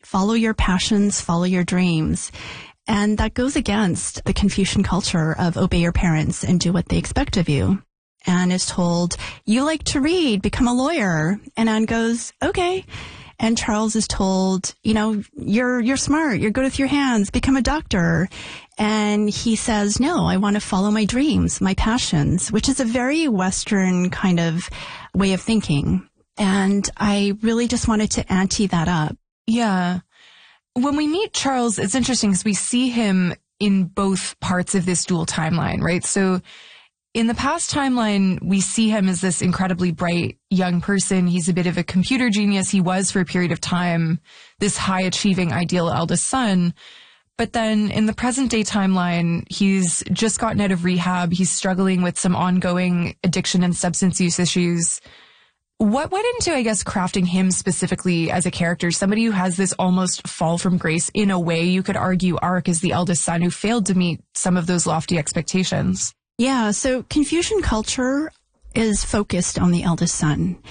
follow your passions, follow your dreams. And that goes against the Confucian culture of obey your parents and do what they expect of you. Anne is told, you like to read, become a lawyer. And Anne goes, okay. And Charles is told, you're smart, you're good with your hands, become a doctor. And he says, no, I want to follow my dreams, my passions, which is a very Western kind of way of thinking. And I really just wanted to ante that up. Yeah. When we meet Charles, it's interesting because we see him in both parts of this dual timeline, right? So in the past timeline, we see him as this incredibly bright young person. He's a bit of a computer genius. He was, for a period of time, this high-achieving, ideal eldest son. But then in the present-day timeline, he's just gotten out of rehab. He's struggling with some ongoing addiction and substance use issues. What went into, I guess, crafting him specifically as a character? Somebody who has this almost fall from grace, in a way, you could argue, arc as the eldest son who failed to meet some of those lofty expectations. Yeah, so Confucian culture is focused on the eldest son.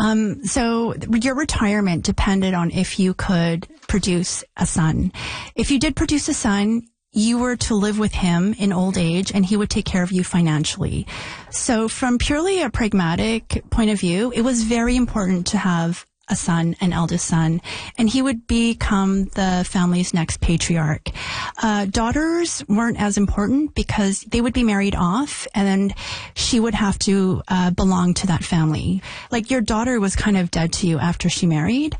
So your retirement depended on if you could produce a son. If you did produce a son, you were to live with him in old age and he would take care of you financially. So from purely a pragmatic point of view, it was very important to have a son, an eldest son, and he would become the family's next patriarch. Daughters weren't as important because they would be married off and then she would have to belong to that family. Like your daughter was kind of dead to you after she married.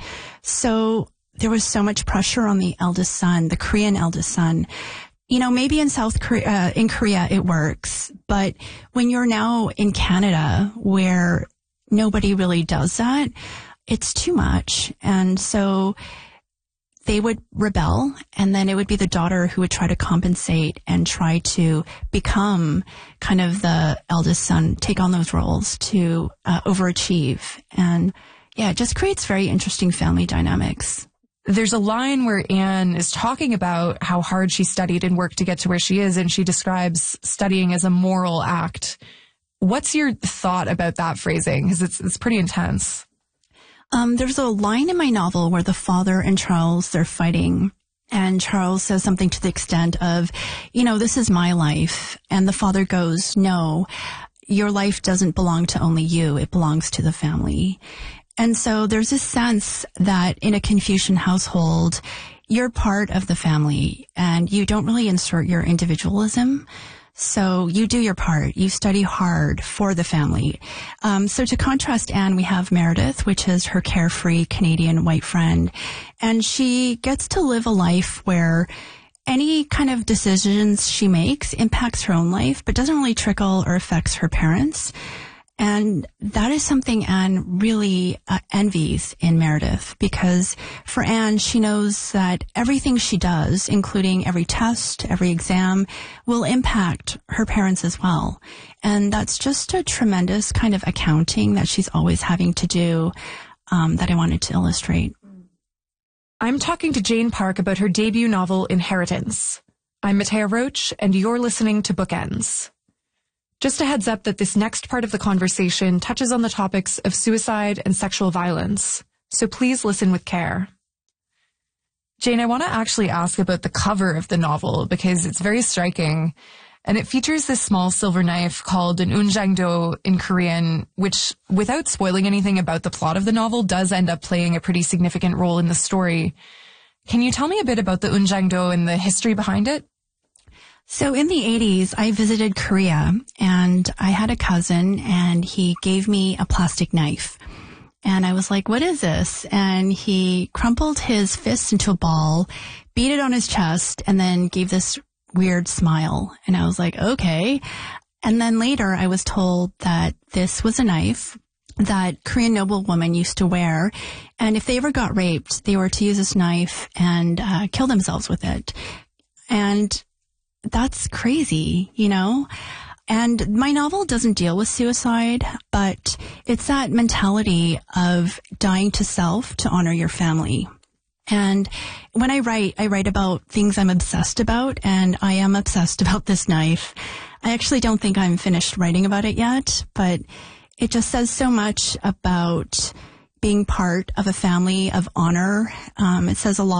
So there was so much pressure on the eldest son, the Korean eldest son. Maybe in in Korea it works, but when you're now in Canada where nobody really does that, it's too much. And so they would rebel, and then it would be the daughter who would try to compensate and try to become kind of the eldest son, take on those roles to overachieve. And yeah, it just creates very interesting family dynamics. There's a line where Anne is talking about how hard she studied and worked to get to where she is, and she describes studying as a moral act. What's your thought about that phrasing? Because it's pretty intense. There's a line in my novel where the father and Charles, they're fighting, and Charles says something to the extent of, this is my life. And the father goes, no, your life doesn't belong to only you. It belongs to the family. And so there's this sense that in a Confucian household, you're part of the family and you don't really insert your individualism. So you do your part. You study hard for the family. So to contrast Anne, we have Meredith, which is her carefree Canadian white friend. And she gets to live a life where any kind of decisions she makes impacts her own life, but doesn't really trickle or affects her parents. And that is something Anne really envies in Meredith, because for Anne, she knows that everything she does, including every test, every exam, will impact her parents as well. And that's just a tremendous kind of accounting that she's always having to do that I wanted to illustrate. I'm talking to Jane Park about her debut novel, Inheritance. I'm Matea Roach, and you're listening to Bookends. Just a heads up that this next part of the conversation touches on the topics of suicide and sexual violence, so please listen with care. Jane, I want to actually ask about the cover of the novel because it's very striking, and it features this small silver knife called an unjangdo in Korean, which, without spoiling anything about the plot of the novel, does end up playing a pretty significant role in the story. Can you tell me a bit about the unjangdo and the history behind it? So in the 80s, I visited Korea, and I had a cousin, and he gave me a plastic knife. And I was like, what is this? And he crumpled his fist into a ball, beat it on his chest, and then gave this weird smile. And I was like, okay. And then later, I was told that this was a knife that Korean noblewomen used to wear. And if they ever got raped, they were to use this knife and kill themselves with it. And that's crazy, And my novel doesn't deal with suicide, but it's that mentality of dying to self to honor your family. And when I write about things I'm obsessed about, and I am obsessed about this knife. I actually don't think I'm finished writing about it yet, but it just says so much about being part of a family of honor. It says a lot